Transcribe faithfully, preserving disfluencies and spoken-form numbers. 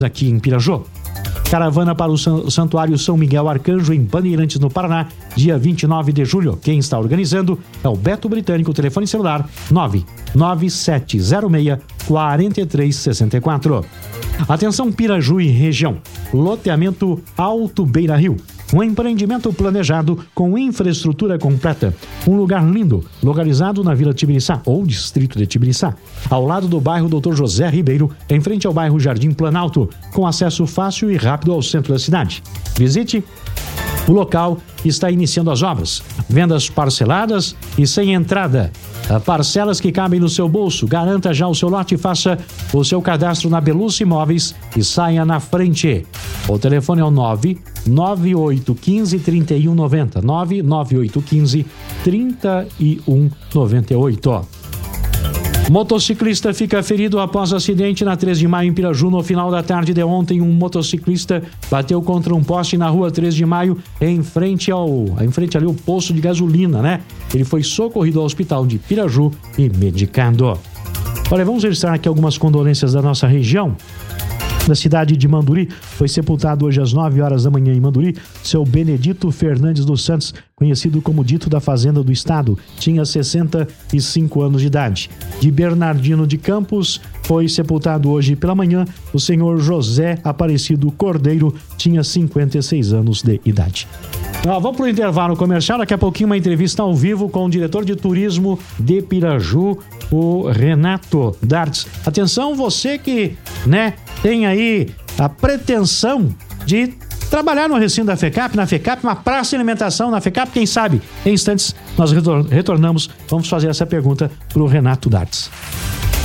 aqui em Pirajô. Caravana para o Santuário São Miguel Arcanjo, em Bandeirantes, no Paraná, dia vinte e nove de julho. Quem está organizando é o Beto Britânico, telefone celular nove nove sete zero seis quatro três seis quatro. Atenção Piraju e região. Loteamento Alto Beira Rio. Um empreendimento planejado com infraestrutura completa. Um lugar lindo, localizado na Vila Tibiriçá, ou Distrito de Tibiriçá, ao lado do bairro doutor José Ribeiro, em frente ao bairro Jardim Planalto, com acesso fácil e rápido ao centro da cidade. Visite. O local está iniciando as obras. Vendas parceladas e sem entrada. Parcelas que cabem no seu bolso. Garanta já o seu lote e faça o seu cadastro na Belucci Imóveis e saia na frente. O telefone é o nove nove oito um cinco, três um nove zero. nove nove oito um cinco, três um nove oito. Motociclista fica ferido após acidente na três de maio em Piraju. No final da tarde de ontem, um motociclista bateu contra um poste na rua três de maio, em frente ao, em frente ali ao posto de gasolina, né? Ele foi socorrido ao hospital de Piraju e medicado. Olha, vamos registrar aqui algumas condolências da nossa região. Da cidade de Manduri, foi sepultado hoje às nove horas da manhã em Manduri, seu Benedito Fernandes dos Santos, conhecido como Dito da Fazenda do Estado, tinha sessenta e cinco anos de idade. De Bernardino de Campos, foi sepultado hoje pela manhã o senhor José Aparecido Cordeiro, tinha cinquenta e seis anos de idade. Ah, vamos para o intervalo comercial, daqui a pouquinho uma entrevista ao vivo com o diretor de turismo de Piraju, o Renato Dartes. Atenção, você que, né, tem aí a pretensão de trabalhar no recinto da FECAP, na FECAP, uma praça de alimentação na FECAP, quem sabe, em instantes nós retornamos, vamos fazer essa pergunta para o Renato Dartes.